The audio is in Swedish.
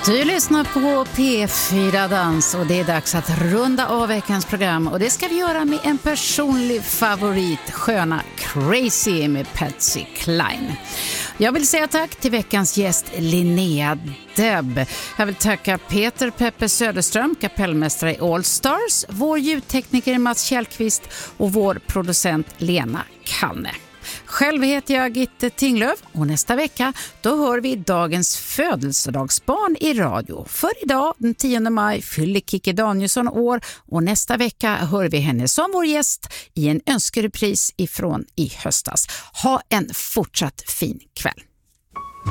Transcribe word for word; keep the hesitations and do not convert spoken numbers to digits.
Du lyssnar på P fyra Dans och det är dags att runda av veckans program. Och det ska vi göra med en personlig favorit, sköna Crazy med Patsy Cline. Jag vill säga tack till veckans gäst Linnea Deb. Jag vill tacka Peter Peppe Söderström, kapellmästare i All Stars, vår ljudtekniker Mats Kjellqvist och vår producent Lena Kanne. Själv heter jag Gitte Tinglöf och nästa vecka då hör vi dagens födelsedagsbarn i radio. För idag den tionde maj fyller Kikki Danielsson år och nästa vecka hör vi henne som vår gäst i en önskerepris ifrån i höstas. Ha en fortsatt fin kväll.